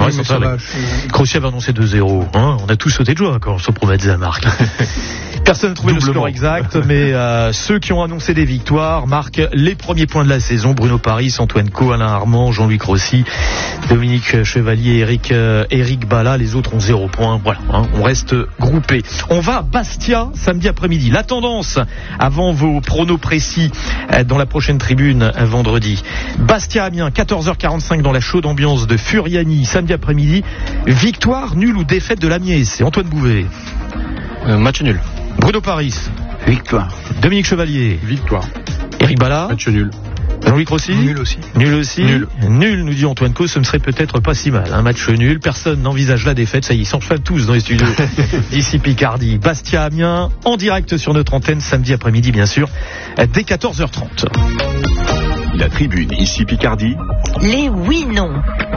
Ouais, Crochet avait annoncé 2-0. Hein, on a tous sauté de joie quand Sopromadze marque. Personne n'a trouvé le score exact, mais ceux qui ont annoncé des victoires marquent les premiers points de la saison. Bruno Paris, Antoine Co, Alain Armand, Jean-Louis Crossi, Dominique Chevalier, Eric Bala. Les autres ont 0 points. Voilà, hein, on reste groupés. On va à Bastia samedi après-midi. La tendance avant vos pronos précis dans la prochaine tribune vendredi. Bastia-Amiens, 14h45 dans la chaude ambiance de Furiani samedi après-midi. Victoire, nulle ou défaite de l'Amiens. C'est Antoine Bouvet. Match nul. Bruno Paris. Victoire. Dominique Chevalier. Victoire. Eric Bala. Match nul. Jean-Louis Crossi. Nul aussi. Nul aussi. Nul, nous dit Antoine Co. Ce ne serait peut-être pas si mal. Un match nul. Personne n'envisage la défaite. Ça y est, ils s'enflamment tous dans les studios d'ici Picardie. Bastia-Amiens en direct sur notre antenne samedi après-midi, bien sûr, dès 14h30. La tribune ici Picardie. Les oui-non.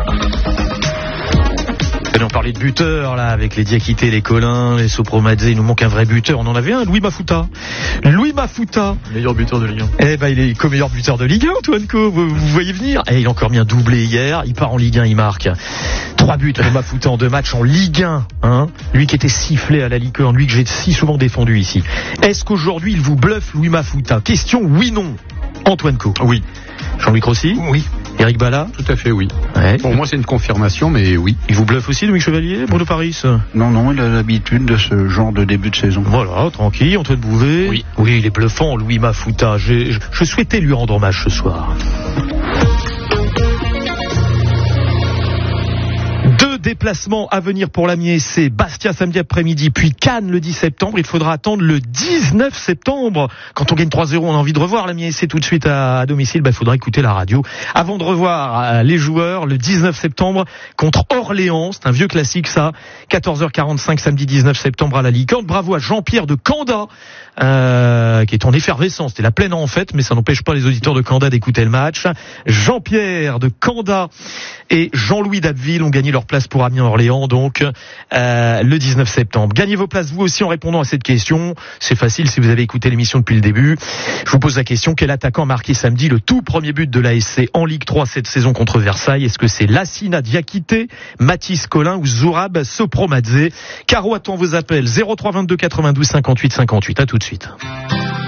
On parlait de buteurs là avec les Diakité, les Collin, les Sopromadze. Il nous manque un vrai buteur. On en avait un, Louis Mafuta. Meilleur buteur de Ligue 1. Eh ben il est co-meilleur buteur de Ligue 1, Antoine Co. Vous voyez venir. Et il a encore mis un doublé hier. Il part en Ligue 1, il marque 3 buts. Louis Mafuta en 2 matchs en Ligue 1. Hein, lui qui était sifflé à la Ligue 1, lui que j'ai si souvent défendu ici. Est-ce qu'aujourd'hui il vous bluffe, Louis Mafuta? Question oui/non. Antoine Co. Oui. Jean-Louis Crossi. Oui. Eric Bala. Tout à fait oui. Ouais. Pour moi c'est une confirmation, mais oui. Il vous bluffe aussi, Louis Chevalier, Bruno Paris? Non, il a l'habitude de ce genre de début de saison. Voilà, tranquille. Antoine Bouvet. Oui, il est bluffant, Louis Mafuta. Je souhaitais lui rendre hommage ce soir. 2 déplacements à venir pour l'Amiens SC. Bastia samedi après-midi, puis Cannes le 10 septembre. Il faudra attendre le 19 septembre. Quand on gagne 3-0, on a envie de revoir l'Amiens SC tout de suite à domicile. Il faudra écouter la radio avant de revoir les joueurs le 19 septembre contre Orléans. C'est un vieux classique ça. 14h45 samedi 19 septembre à la Licorne. Bravo à Jean-Pierre de Canda qui est en effervescence. C'était la pleine en fait, mais ça n'empêche pas les auditeurs de Canda d'écouter le match. Jean-Pierre de Canda et Jean-Louis d'Abbeville ont gagné leur place pour Amiens-Orléans donc le 19 septembre. Gagnez vos places vous aussi en répondant à cette question. C'est facile si vous avez écouté l'émission depuis le début. Je vous pose la question, quel attaquant a marqué samedi le tout premier but de l'ASC en Ligue 3 cette saison contre Versailles? Est-ce que c'est Lassina Diakité, Mathis Collin ou Zourab Sopromadze? Caro attend vos appels 03 22 92 58 58. À tout de suite.